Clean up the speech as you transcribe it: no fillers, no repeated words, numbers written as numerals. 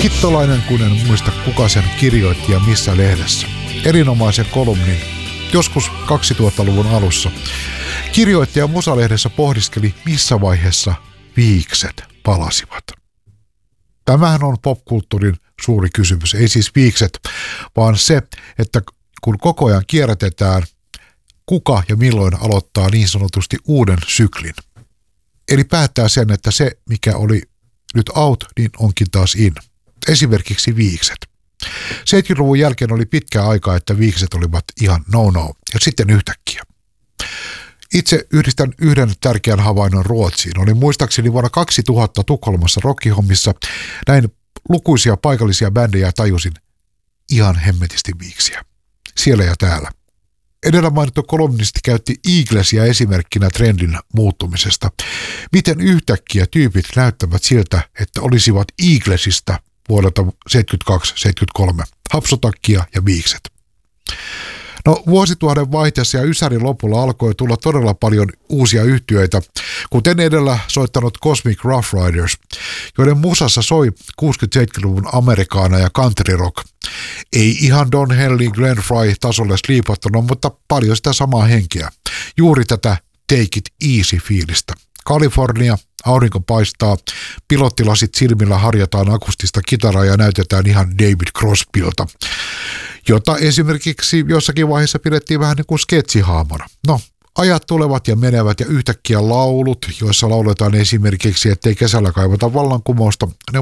Hittolainen, kun en muista kuka sen kirjoitti ja missä lehdessä. Erinomaisen kolumnin joskus 2000-luvun alussa. Kirjoittaja Musalehdessä pohdiskeli, missä vaiheessa viikset palasivat. Tämähän on popkulttuurin suuri kysymys. Ei siis viikset, vaan se, että kun koko ajan kierrätetään, kuka ja milloin aloittaa niin sanotusti uuden syklin. Eli päättää sen, että se, mikä oli nyt out, niin onkin taas in. Esimerkiksi viikset. 70-luvun jälkeen oli pitkä aika, että viikset olivat ihan no-no, ja sitten yhtäkkiä. Itse yhdistän yhden tärkeän havainnon Ruotsiin. Olin muistaakseni vuonna 2000 Tukholmassa rockihommissa. Näin lukuisia paikallisia bändejä tajusin ihan hemmetisti viiksiä. Siellä ja täällä. Edellä mainittu kolumnisti käytti Eaglesia esimerkkinä trendin muuttumisesta. Miten yhtäkkiä tyypit näyttävät siltä, että olisivat Eaglesista vuodelta 72-73. Hapsotakkia ja viikset. No, vuosituhannen vaihteessa ja ysärin lopulla alkoi tulla todella paljon uusia yhtyeitä, kuten edellä soittanut Cosmic Rough Riders, joiden musassa soi 60-70-luvun amerikaana ja country rock. Ei ihan Don Henley, Glenn Frey tasolle sliipattuna, mutta paljon sitä samaa henkeä. Juuri tätä take it easy fiilistä. Kalifornia, aurinko paistaa, pilottilasit silmillä harjataan akustista kitaraa ja näytetään ihan David Crosbylta, jota esimerkiksi jossakin vaiheessa pidettiin vähän niin kuin sketsihaamona. No, ajat tulevat ja menevät ja yhtäkkiä laulut, joissa lauletaan esimerkiksi, ettei kesällä kaivata vallankumousta, ne